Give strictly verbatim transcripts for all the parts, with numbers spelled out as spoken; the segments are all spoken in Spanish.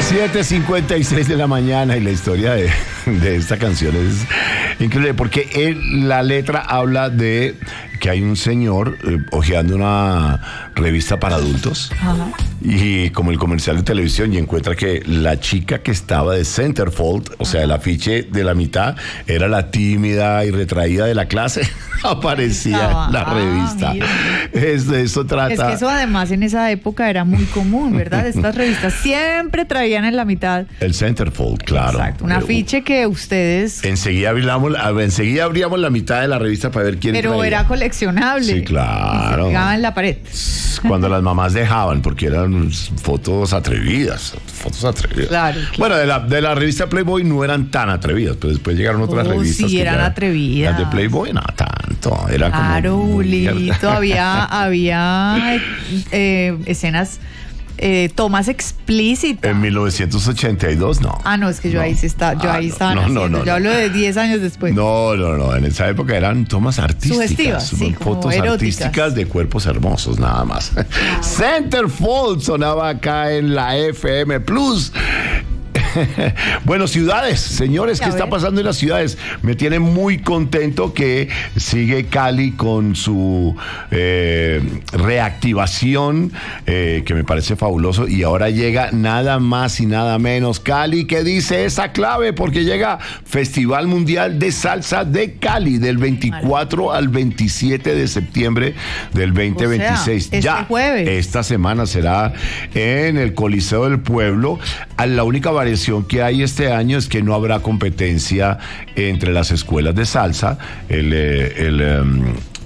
siete cincuenta y seis de la mañana y la historia de, de esta canción es increíble porque él, la letra habla de que hay un señor eh, hojeando una revista para adultos. Ajá. Y como el comercial de televisión y encuentra que la chica que estaba de centerfold, o sea, el afiche de la mitad, era la tímida y retraída de la clase. Aparecía en la ah, revista. Es, de eso trata. Es que eso además en esa época era muy común, ¿verdad? Estas revistas siempre traían en la mitad el centerfold, claro. Exacto, un afiche que ustedes... Enseguida abríamos, enseguida abríamos la mitad de la revista para ver quién Pero traía. Era coleccionable. Sí, claro. Y se pegaba en la pared. Cuando las mamás dejaban, porque eran fotos atrevidas. Fotos atrevidas. Claro. claro. Bueno, de la, de la revista Playboy no eran tan atrevidas, pero después llegaron otras oh, revistas. Sí, eran ya, atrevidas. Las de Playboy no tanto. Era claro, como. Ulito, había, había eh, escenas. Eh, tomas explícitas. En mil novecientos ochenta y dos, no. Ah, no, es que yo no. ahí sí está, yo ah, ahí no, estaba no, naciendo. no, no, yo hablo de diez años después. No, no, no, en esa época eran tomas artísticas. Sugestivas, sí, fotos eróticas. artísticas de cuerpos hermosos, nada más. Ah. Centerfold sonaba acá en la F M Plus. Bueno, ciudades, señores, ¿qué está pasando en las ciudades? Me tiene muy contento que sigue Cali con su eh, reactivación, eh, que me parece fabuloso, y ahora llega nada más y nada menos Cali, que dice esa clave, porque llega Festival Mundial de Salsa de Cali, del veinticuatro al veintisiete de septiembre del veinte veintiséis. O sea, este ya, jueves. Esta semana será en el Coliseo del Pueblo. La única variación que hay este año es que no habrá competencia entre las escuelas de salsa. El, el, el um,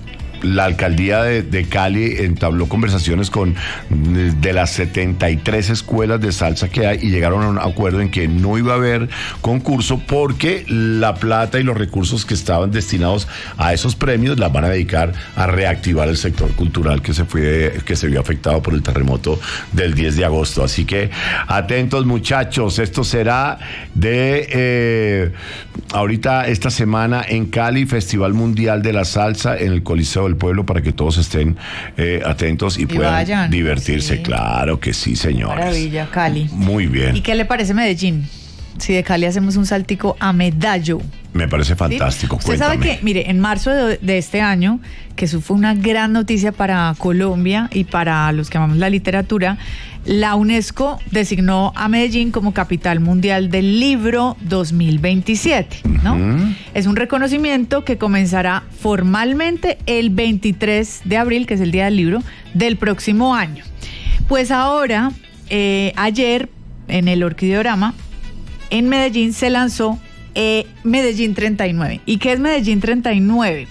la alcaldía de, de Cali entabló conversaciones con de las setenta y tres escuelas de salsa que hay y llegaron a un acuerdo en que no iba a haber concurso porque la plata y los recursos que estaban destinados a esos premios las van a dedicar a reactivar el sector cultural que se fue que se vio afectado por el terremoto del diez de agosto. Así que atentos, muchachos, esto será de eh, ahorita esta semana en Cali, Festival Mundial de la Salsa en el Coliseo del Pueblo, para que todos estén eh, atentos y, y puedan vayan, divertirse. Sí. Claro que sí, señores. Maravilla, Cali. Muy bien. ¿Y qué le parece Medellín? Si de Cali hacemos un saltico a Medallo. Me parece fantástico. ¿Sí? Usted Cuéntame. sabe que, mire, en marzo de, de este año, que eso fue una gran noticia para Colombia y para los que amamos la literatura, la UNESCO designó a Medellín como Capital Mundial del Libro dos mil veintisiete, ¿no? Uh-huh. Es un reconocimiento que comenzará formalmente el veintitrés de abril, que es el Día del Libro, del próximo año. Pues ahora, eh, ayer, en el Orquideorama, en Medellín se lanzó eh, Medellín treinta y nueve. ¿Y qué es Medellín treinta y nueve?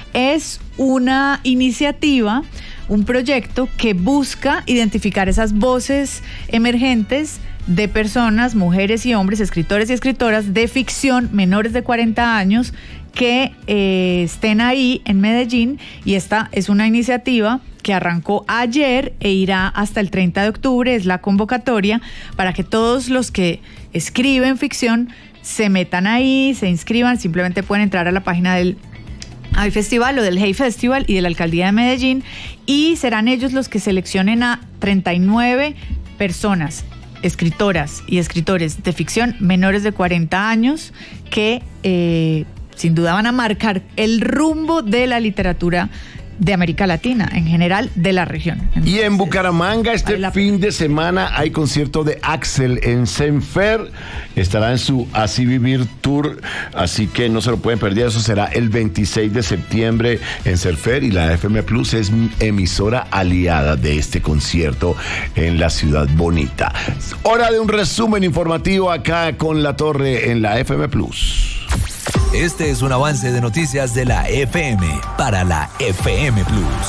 Es una iniciativa, un proyecto que busca identificar esas voces emergentes de personas, mujeres y hombres, escritores y escritoras de ficción menores de cuarenta años que eh, estén ahí en Medellín, y esta es una iniciativa que arrancó ayer e irá hasta el treinta de octubre, es la convocatoria para que todos los que escriben ficción se metan ahí, se inscriban. Simplemente pueden entrar a la página del Hay Festival o del Hey Festival y de la Alcaldía de Medellín, y serán ellos los que seleccionen a treinta y nueve personas, escritoras y escritores de ficción menores de cuarenta años que eh, sin duda van a marcar el rumbo de la literatura de América Latina, en general de la región. Entonces, y en Bucaramanga este fin de semana hay concierto de Axel en Senfer, estará en su Así Vivir Tour, así que no se lo pueden perder. Eso será el veintiséis de septiembre en Senfer, y la F M Plus es emisora aliada de este concierto en la ciudad bonita. Hora de un resumen informativo acá con La Torre en la F M Plus. Este es un avance de noticias de la F M para la F M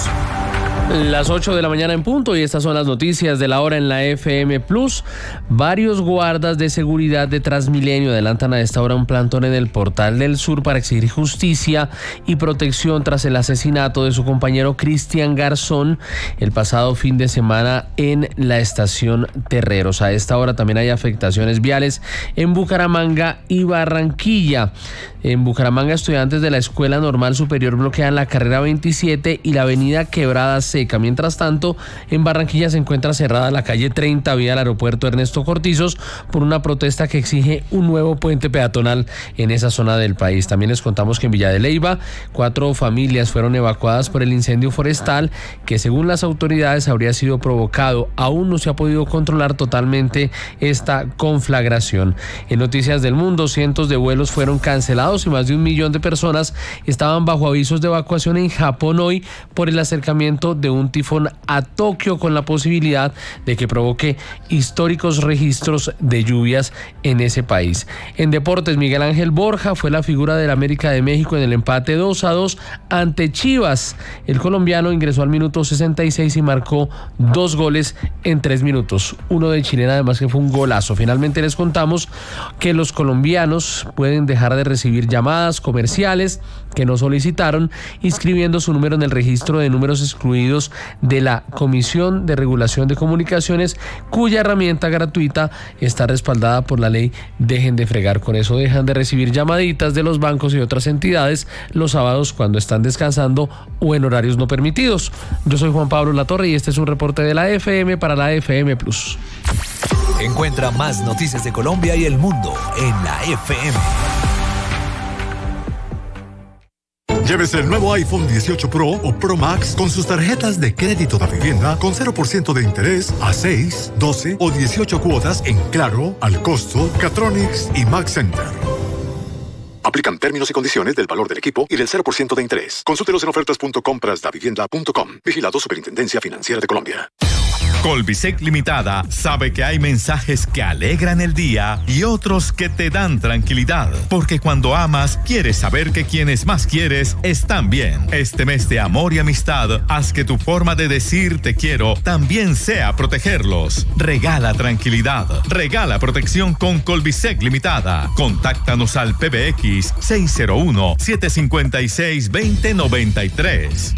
Plus. Las ocho de la mañana en punto, y estas son las noticias de la hora en la F M Plus. Varios guardas de seguridad de Transmilenio adelantan a esta hora un plantón en el Portal del Sur para exigir justicia y protección tras el asesinato de su compañero Cristian Garzón el pasado fin de semana en la estación Terreros. A esta hora también hay afectaciones viales en Bucaramanga y Barranquilla. En Bucaramanga, estudiantes de la Escuela Normal Superior bloquean la carrera veintisiete y la avenida Quebrada C seca. Mientras tanto, en Barranquilla se encuentra cerrada la calle treinta vía al aeropuerto Ernesto Cortizos por una protesta que exige un nuevo puente peatonal en esa zona del país. También les contamos que en Villa de Leyva, cuatro familias fueron evacuadas por el incendio forestal que, según las autoridades, habría sido provocado. Aún no se ha podido controlar totalmente esta conflagración. En Noticias del Mundo, cientos de vuelos fueron cancelados y más de un millón de personas estaban bajo avisos de evacuación en Japón hoy por el acercamiento de un tifón a Tokio, con la posibilidad de que provoque históricos registros de lluvias en ese país. En deportes, Miguel Ángel Borja fue la figura del América de México en el empate dos a dos ante Chivas. El colombiano ingresó al minuto sesenta y seis y marcó dos goles en tres minutos. Uno de chilena, además, que fue un golazo. Finalmente les contamos que los colombianos pueden dejar de recibir llamadas comerciales que no solicitaron, inscribiendo su número en el registro de números excluidos de la Comisión de Regulación de Comunicaciones, cuya herramienta gratuita está respaldada por la ley Dejen de Fregar. Con eso dejan de recibir llamaditas de los bancos y otras entidades los sábados cuando están descansando o en horarios no permitidos. Yo soy Juan Pablo Latorre y este es un reporte de la F M para la F M Plus. Encuentra más noticias de Colombia y el mundo en la F M. Llévese el nuevo iPhone dieciocho Pro o Pro Max con sus tarjetas de crédito de vivienda con cero por ciento de interés a seis, doce o dieciocho cuotas en Claro, Al Costo, Catronics y Max Center. Aplican términos y condiciones del valor del equipo y del cero por ciento de interés. Consúltelos en ofertas punto compras da vivienda punto com. Vigilado Superintendencia Financiera de Colombia. Colbisec Limitada sabe que hay mensajes que alegran el día y otros que te dan tranquilidad, porque cuando amas, quieres saber que quienes más quieres están bien. Este mes de amor y amistad, haz que tu forma de decir te quiero también sea protegerlos. Regala tranquilidad, regala protección con Colbisec Limitada. Contáctanos al P B X seis cero uno, siete cinco seis, dos cero nueve tres.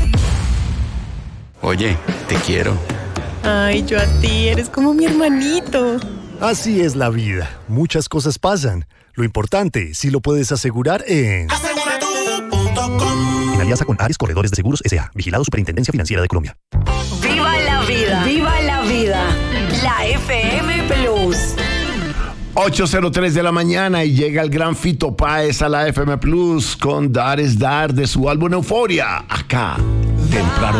Oye, te quiero. Ay, yo a ti, eres como mi hermanito. Así es la vida. Muchas cosas pasan. Lo importante, si lo puedes asegurar en... asegura tú punto com. En alianza con Ares Corredores de Seguros S A. Vigilado Superintendencia Financiera de Colombia. ¡Viva la vida! ¡Viva la vida! La F M Plus. ocho cero tres de la mañana y llega el gran Fito Páez a la F M Plus con Dar es Dar de su álbum Euforia. Acá, temprano.